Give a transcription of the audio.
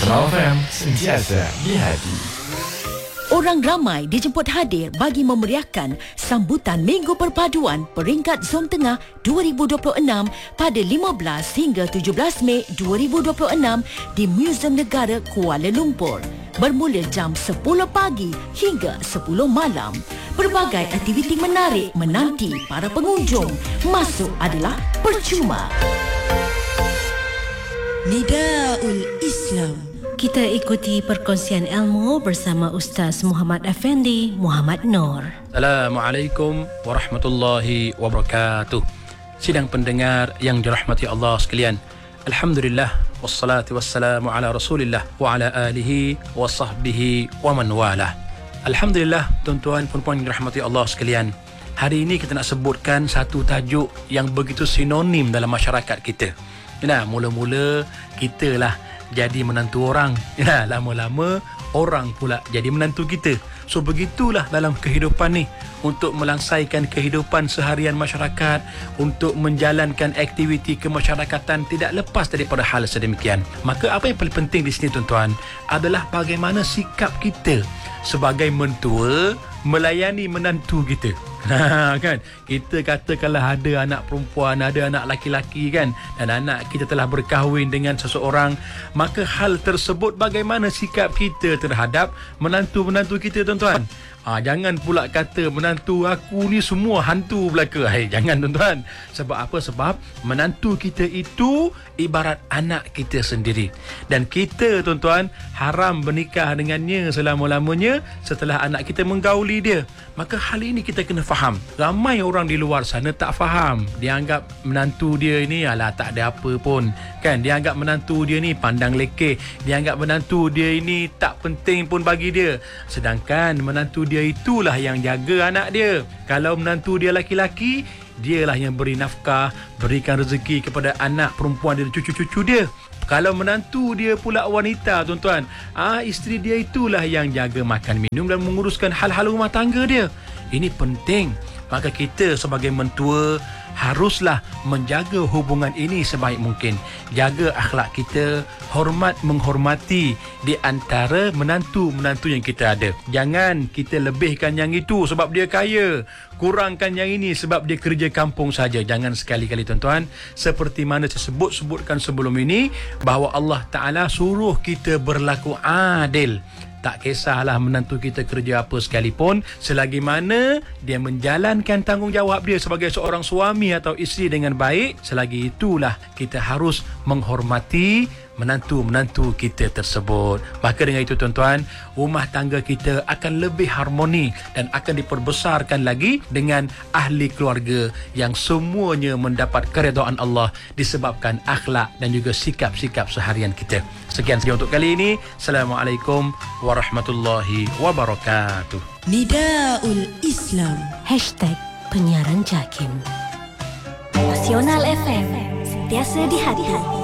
Smile FM, sentiasa di hati. Orang ramai dijemput hadir bagi memeriahkan sambutan Minggu Perpaduan peringkat Zon Tengah 2026 pada 15 hingga 17 Mei 2026 di Museum Negara Kuala Lumpur. Bermula jam 10 pagi hingga 10 malam. Berbagai aktiviti menarik menanti para pengunjung. Masuk adalah percuma. Nidaul Islam. Kita ikuti perkongsian ilmu bersama Ustaz Muhammad Effendi Muhammad Noor. Assalamualaikum warahmatullahi wabarakatuh. Sidang pendengar yang dirahmati Allah sekalian. Alhamdulillah wassalatu wassalamu ala Rasulillah wa ala alihi wa sahbihi wa man walah. Alhamdulillah, tuan-tuan puan-puan yang dirahmati Allah sekalian. Hari ini kita nak sebutkan satu tajuk yang begitu sinonim dalam masyarakat kita. Nah, mula-mula kita lah jadi menantu orang. Ya, lama-lama orang pula jadi menantu kita. So begitulah dalam kehidupan ni. Untuk melangsaikan kehidupan seharian masyarakat, untuk menjalankan aktiviti kemasyarakatan tidak lepas daripada hal sedemikian. Maka apa yang paling penting di sini tuan-tuan adalah bagaimana sikap kita sebagai mentua melayani menantu kita. Kan, kita katakanlah ada anak perempuan, ada anak laki-laki kan, dan anak kita telah berkahwin dengan seseorang, maka hal tersebut bagaimana sikap kita terhadap menantu-menantu kita tuan-tuan. Jangan pula kata menantu aku ni semua hantu belaka. Jangan tuan-tuan. Sebab apa? Sebab menantu kita itu ibarat anak kita sendiri. Dan kita tuan-tuan haram bernikah dengannya selama-lamanya setelah anak kita menggauli dia. Maka hal ini kita kena faham. Ramai orang di luar sana tak faham. Dia anggap menantu dia ni alah tak ada apa pun. Kan? Dia anggap menantu dia ni pandang lekeh. Dia anggap menantu dia ini tak penting pun bagi dia. Sedangkan menantu dia itulah yang jaga anak dia. Kalau menantu dia laki-laki, dialah yang beri nafkah, berikan rezeki kepada anak perempuan dia, cucu-cucu dia. Kalau menantu dia pula wanita tuan-tuan, isteri dia itulah yang jaga makan minum dan menguruskan hal-hal rumah tangga dia. Ini penting. Maka kita sebagai mentua haruslah menjaga hubungan ini sebaik mungkin. Jaga akhlak kita, menghormati di antara menantu-menantu yang kita ada. Jangan kita lebihkan yang itu sebab dia kaya, kurangkan yang ini sebab dia kerja kampung saja. Jangan sekali-kali tuan-tuan. Seperti mana saya sebutkan sebelum ini, bahawa Allah Ta'ala suruh kita berlaku adil. Tak kisahlah menantu kita kerja apa sekalipun, selagi mana dia menjalankan tanggungjawab dia sebagai seorang suami atau isteri dengan baik, selagi itulah kita harus menghormati menantu-menantu kita tersebut. Maka dengan itu tuan-tuan, rumah tangga kita akan lebih harmoni dan akan diperbesarkan lagi dengan ahli keluarga yang semuanya mendapat keredaan Allah disebabkan akhlak dan juga sikap-sikap seharian kita. Sekian saja untuk kali ini. Assalamualaikum warahmatullahi wabarakatuh. Nidaul Islam. #penyiaran JAKIM. Nasional FM, sentiasa di hati.